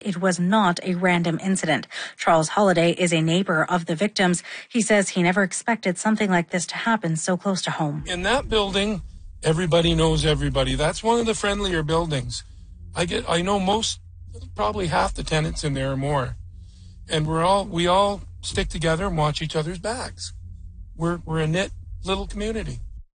it was not a random incident. Charles Holiday is a neighbor of the victims. He says he never expected something like this to happen so close to home. In that building, everybody knows everybody. That's one of the friendlier buildings. I know probably half the tenants in there or more. And we all stick together and watch each other's backs. We're a knit little community.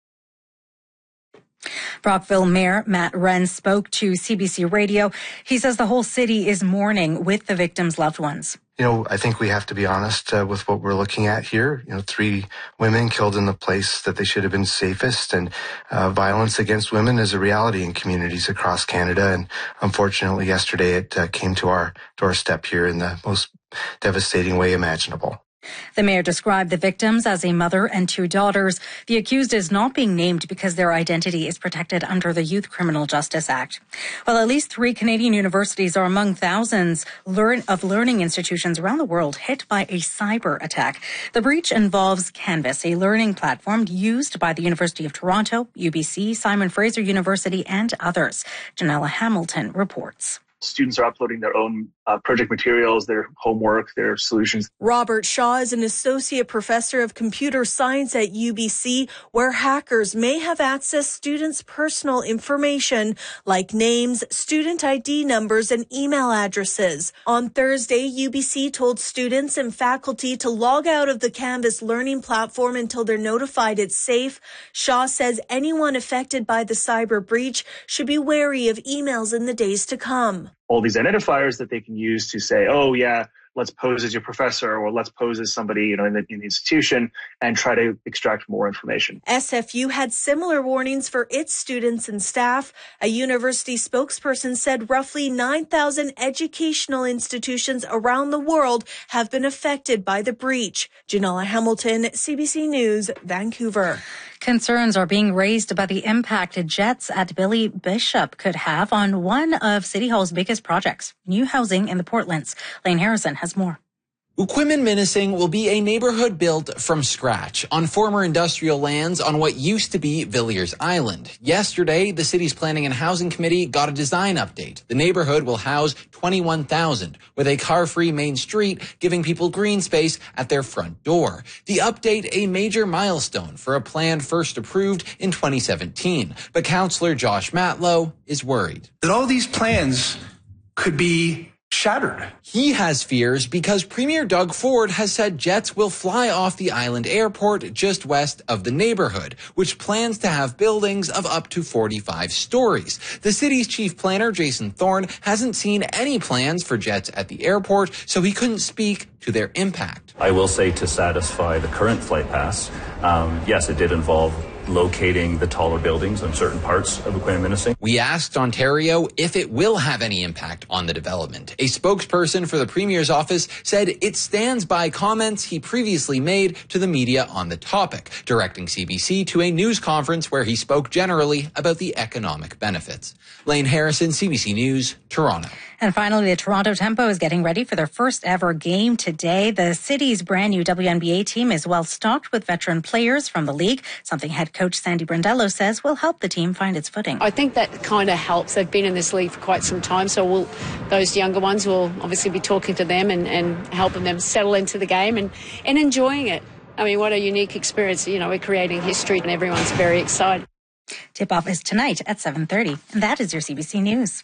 Brockville Mayor Matt Wren spoke to CBC Radio. He says the whole city is mourning with the victims' loved ones. I think we have to be honest with what we're looking at here. 3 women killed in the place that they should have been safest, and violence against women is a reality in communities across Canada. And unfortunately, yesterday it came to our doorstep here in the most devastating way imaginable. The mayor described the victims as a mother and 2 daughters. The accused is not being named because their identity is protected under the Youth Criminal Justice Act. Well, at least 3 Canadian universities are among thousands of learning institutions around the world hit by a cyber attack. The breach involves Canvas, a learning platform used by the University of Toronto, UBC, Simon Fraser University, and others. Janella Hamilton reports. Students are uploading their own project materials, their homework, their solutions. Robert Shaw is an associate professor of computer science at UBC, where hackers may have accessed students' personal information like names, student ID numbers, and email addresses. On Thursday, UBC told students and faculty to log out of the Canvas learning platform until they're notified it's safe. Shaw says anyone affected by the cyber breach should be wary of emails in the days to come. All these identifiers that they can use to say, oh, yeah, let's pose as your professor, or let's pose as somebody, in the institution, and try to extract more information. SFU had similar warnings for its students and staff. A university spokesperson said roughly 9,000 educational institutions around the world have been affected by the breach. Janella Hamilton, CBC News, Vancouver. Concerns are being raised about the impact Jets at Billy Bishop could have on one of City Hall's biggest projects, new housing in the Portlands. Lane Harrison has more. Ooquimmin-Minising will be a neighborhood built from scratch on former industrial lands on what used to be Villiers Island. Yesterday, the city's Planning and Housing Committee got a design update. The neighborhood will house 21,000 with a car-free main street, giving people green space at their front door. The update, a major milestone for a plan first approved in 2017. But Councillor Josh Matlow is worried that all these plans could be shattered. He has fears because Premier Doug Ford has said jets will fly off the island airport just west of the neighborhood, which plans to have buildings of up to 45 stories. The city's chief planner, Jason Thorne, hasn't seen any plans for jets at the airport, so he couldn't speak to their impact. I will say, to satisfy the current flight pass, yes, it did involve locating the taller buildings on certain parts of Ooquimmin-Minising. We asked Ontario if it will have any impact on the development. A spokesperson for the Premier's office said it stands by comments he previously made to the media on the topic, directing CBC to a news conference where he spoke generally about the economic benefits. Lane Harrison, CBC News, Toronto. And finally, the Toronto Tempo is getting ready for their first ever game today. The city's brand new WNBA team is well stocked with veteran players from the league, something head coach Sandy Brandello says will help the team find its footing. I think that kind of helps. They've been in this league for quite some time, so those younger ones will obviously be talking to them and helping them settle into the game and enjoying it. I mean, what a unique experience. We're creating history and everyone's very excited. Tip-off is tonight at 7:30. And that is your CBC News.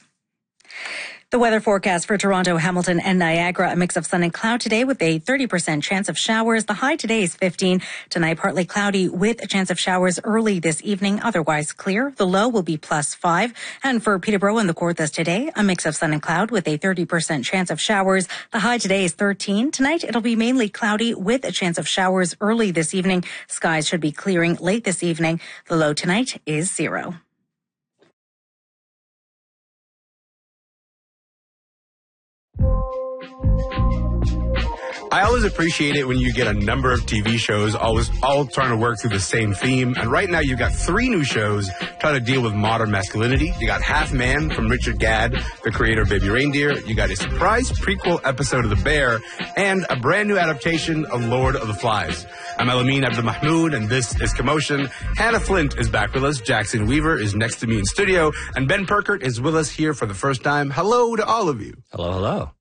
The weather forecast for Toronto, Hamilton, and Niagara, a mix of sun and cloud today with a 30% chance of showers. The high today is 15. Tonight, partly cloudy with a chance of showers early this evening, otherwise clear. The low will be +5. And for Peterborough and the Kawarthas today, a mix of sun and cloud with a 30% chance of showers. The high today is 13. Tonight, it'll be mainly cloudy with a chance of showers early this evening. Skies should be clearing late this evening. The low tonight is 0. I always appreciate it when you get a number of TV shows all trying to work through the same theme. And right now you've got 3 new shows trying to deal with modern masculinity. You got Half Man from Richard Gadd, the creator of Baby Reindeer. You got a surprise prequel episode of The Bear and a brand new adaptation of Lord of the Flies. I'm Elamin Abdulmahmoud, and this is Commotion. Hannah Flint is back with us. Jackson Weaver is next to me in studio, and Ben Perkert is with us here for the first time. Hello to all of you. Hello, hello.